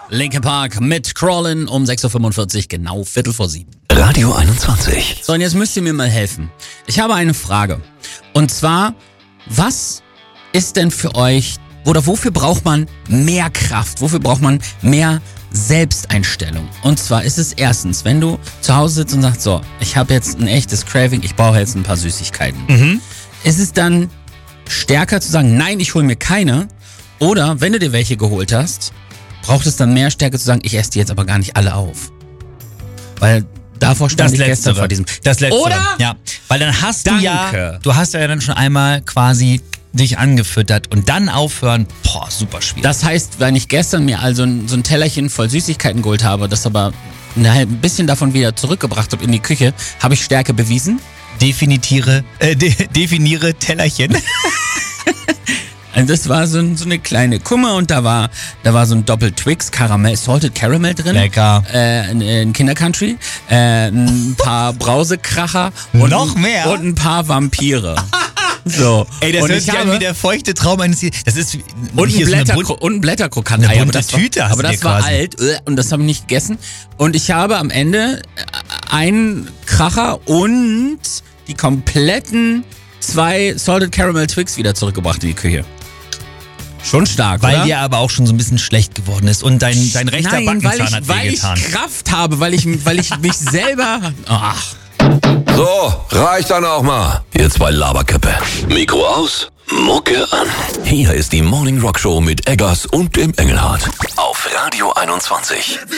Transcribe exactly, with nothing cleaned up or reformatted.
Linkin Park mit Crawlin' um sechs Uhr fünfundvierzig, genau Viertel vor sieben. Radio einundzwanzig. So, und jetzt müsst ihr mir mal helfen. Ich habe eine Frage. Und zwar, was ist denn für euch, oder wofür braucht man mehr Kraft? Wofür braucht man mehr Selbsteinstellung? Und zwar ist es erstens, wenn du zu Hause sitzt und sagst, so, ich habe jetzt ein echtes Craving, ich brauche jetzt ein paar Süßigkeiten. Mhm. Ist es dann stärker zu sagen, nein, ich hole mir keine? Oder, wenn du dir welche geholt hast, braucht es dann mehr Stärke zu sagen, ich esse die jetzt aber gar nicht alle auf? Weil davor stand Das ich gestern vor diesem... Das Letztere. Oder? Ja, weil dann hast du Danke. ja, du hast ja dann schon einmal quasi dich angefüttert und dann aufhören, boah, super schwierig. Das heißt, wenn ich gestern mir also ein, so ein Tellerchen voll Süßigkeiten geholt habe, das aber ein bisschen davon wieder zurückgebracht habe in die Küche, habe ich Stärke bewiesen? Definiere, äh, de, definiere Tellerchen. Also das war so, ein, so eine kleine Kummer und da war da war so ein Doppel-Twix, Karamell, Salted Caramel drin. Lecker. Äh, ein, ein Kindercountry, äh, ein paar Brausekracher und, Noch mehr? und ein paar Vampire. So. Ey, das und hört ich sich an habe- wie der feuchte Traum eines... Das ist wie- Und ein, hier so eine Blätter, Bunt- und ein Blätterkrokant. eine aber bunte das war, Tüte hast aber du das dir war quasi. alt äh, und das habe ich nicht gegessen. Und ich habe am Ende einen Kracher und die kompletten zwei Salted Caramel Twix wieder zurückgebracht in die Küche. Schon stark, Weil oder? dir aber auch schon so ein bisschen schlecht geworden ist und dein, dein rechter Nein, weil Backenzahn ich, hat weil ich wehgetan. Kraft habe, weil ich, weil ich mich selber... Ach, So, reicht dann auch mal. Jetzt bei Laberköppe. Mikro aus, Mucke an. Hier ist die Morning Rock Show mit Eggers und dem Engelhardt. Auf Radio einundzwanzig.